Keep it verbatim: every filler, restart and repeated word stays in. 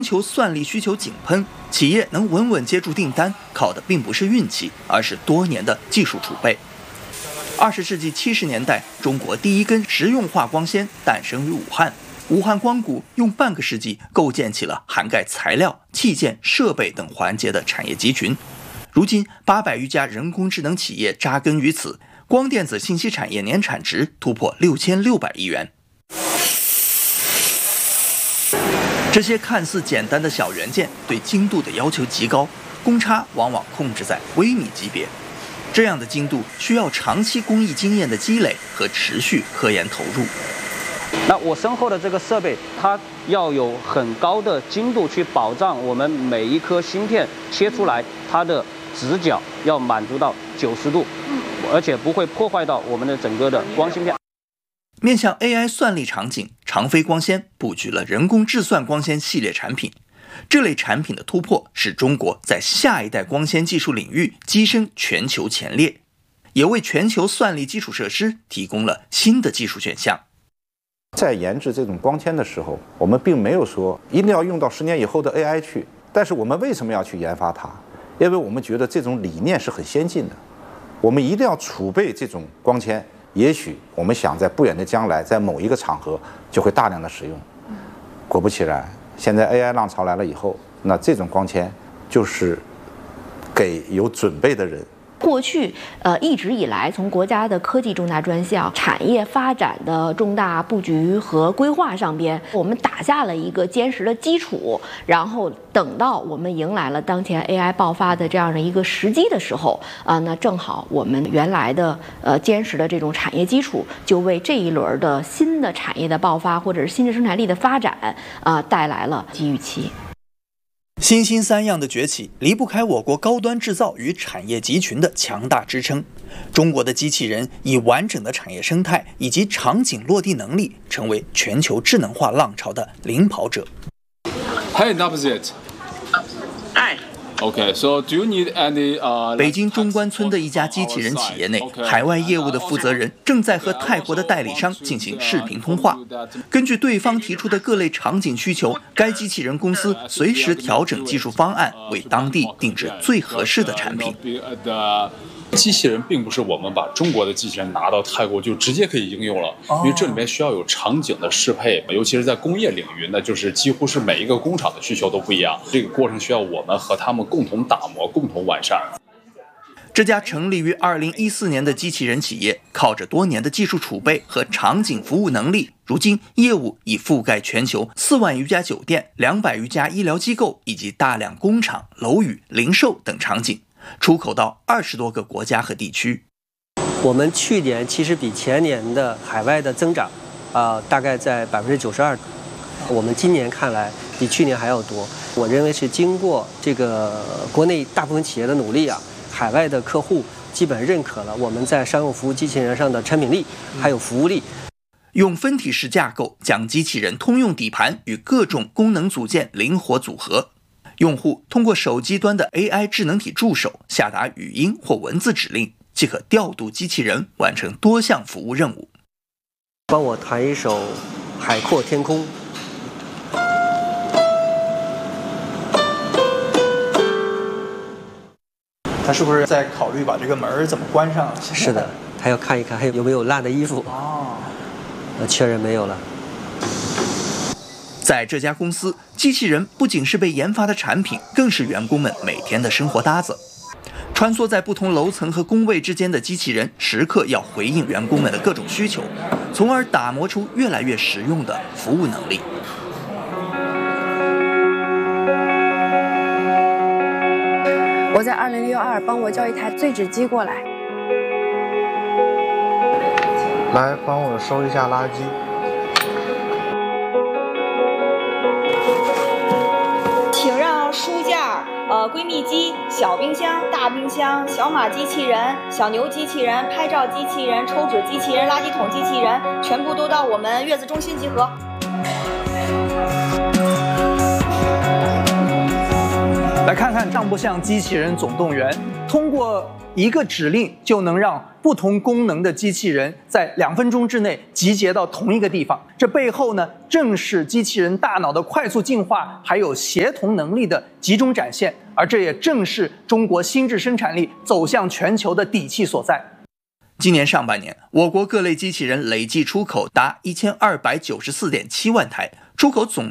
全球算力需求井喷，企业能稳稳接住订单，靠的并不是运气，而是多年的技术储备。二十世纪七十年代，中国第一根实用化光纤诞生于武汉。武汉光谷用半个世纪构建起了涵盖材料、器件、设备等环节的产业集群。如今，八百余家人工智能企业扎根于此，光电子信息产业年产值突破六千六百亿元。这些看似简单的小元件对精度的要求极高，公差往往控制在微米级别。这样的精度需要长期工艺经验的积累和持续科研投入。 那我身后的这个设备，它要有很高的精度去保障我们每一颗芯片切出来，它的直角要满足到九十度，而且不会破坏到我们的整个的光芯片。 面向 A I 算力场景，长飞光纤布局了人工智算光纤系列产品。这类产品的突破，使中国在下一代光纤技术领域跻身全球前列，也为全球算力基础设施提供了新的技术选项。 在研制这种光纤的时候，我们并没有说一定要用到十年以后的 A I 去，但是我们为什么要去研发它？因为我们觉得这种理念是很先进的，我们一定要储备这种光纤。也许我们想在不远的将来，在某一个场合就会大量的使用。果不其然，现在 A I 浪潮来了以后，那这种光纤就是给有准备的人。 过去，呃，一直以来，从国家的科技重大专项、产业发展的重大布局和规划上边，我们打下了一个坚实的基础。然后，等到我们迎来了当前 A I 爆发的这样的一个时机的时候，啊、呃，那正好我们原来的呃坚实的这种产业基础，就为这一轮的新的产业的爆发或者是新的生产力的发展啊、呃、带来了机遇期。 新兴三样的崛起离不开我国高端制造与产业集群的强大支撑。中国的机器人以完整的产业生态以及场景落地能力，成为全球智能化浪潮的领跑者。 Hey, that was it. Hi. Okay, so do you need any? 呃， 北京中关村的一家机器人企业内，海外业务的负责人正在和泰国的代理商进行视频通话。根据对方提出的各类场景需求，该机器人公司随时调整技术方案，为当地定制最合适的产品。 机器人并不是我们把中国的机器人拿到泰国就直接可以应用了，因为这里面需要有场景的适配，尤其是在工业领域，那就是几乎是每一个工厂的需求都不一样，这个过程需要我们和他们共同打磨、共同完善。 这家成立于二零一四年的机器人企业，靠着多年的技术储备和场景服务能力，如今业务已覆盖全球四万余家酒店、两百余家医疗机构以及大量工厂、楼宇、零售等场景。出口到二十多个国家和地区。 我们去年其实比前年的海外的增长，啊、呃，大概在百分之九十二。我们今年看来比去年还要多。我认为是经过这个国内大部分企业的努力啊，海外的客户基本认可了我们在商用服务机器人上的产品力还有服务力。 用分体式架构将机器人通用底盘与各种功能组件灵活组合。用户通过手机端的 A I 智能体助手下达语音或文字指令，即可调度机器人完成多项服务任务。 帮我弹一首《海阔天空》。 他是不是在考虑把这个门怎么关上？ 是的，他要看一看还有没有烂的衣服。 哦， 呃，确认没有了。 在这家公司，机器人不仅是被研发的产品，更是员工们每天的生活搭子。穿梭在不同楼层和工位之间的机器人，时刻要回应员工们的各种需求，从而打磨出越来越实用的服务能力。 我在二零六二帮我叫一台碎纸机过来， 来帮我收一下垃圾。 请让书架、呃闺蜜机、小冰箱、大冰箱、小马机器人、小牛机器人、拍照机器人、抽纸机器人、垃圾桶机器人，全部都到我们月子中心集合。 来看看像不像机器人总动员？通过一个指令就能让不同功能的机器人在两分钟之内集结到同一个地方。这背后呢，正是机器人大脑的快速进化，还有协同能力的集中展现。而这也正是中国新质生产力走向全球的底气所在。 今年上半年，我国各类机器人累计出口达一千二百九十四点七万台，出口总